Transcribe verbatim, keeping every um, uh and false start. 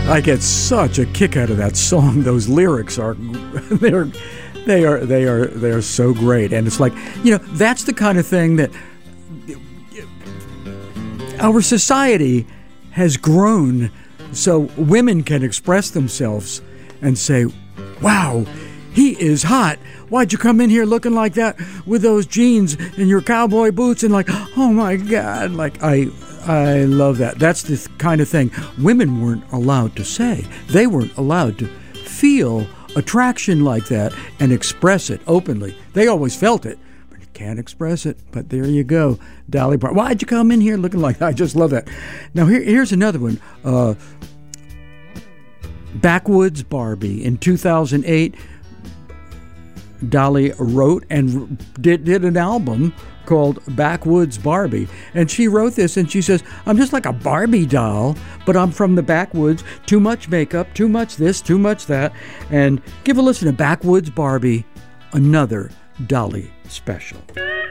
I get such a kick out of that song. Those lyrics are, they're, they are, they are, they are so great. And it's like, you know, that's the kind of thing that our society has grown so women can express themselves and say, wow, he is hot. Why'd you come in here looking like that with those jeans and your cowboy boots? And like, oh my God, like I, I love that. That's the kind of thing women weren't allowed to say. They weren't allowed to feel attraction like that and express it openly. They always felt it, but you can't express it. But there you go, Dolly Parton. Why'd you come in here looking like that? I just love that. Now here, here's another one. Uh, Backwoods Barbie in two thousand eight. Dolly wrote and did, did an album called Backwoods Barbie. And she wrote this and she says, I'm just like a Barbie doll, but I'm from the backwoods. Too much makeup, too much this, too much that. And give a listen to Backwoods Barbie, another Dolly special.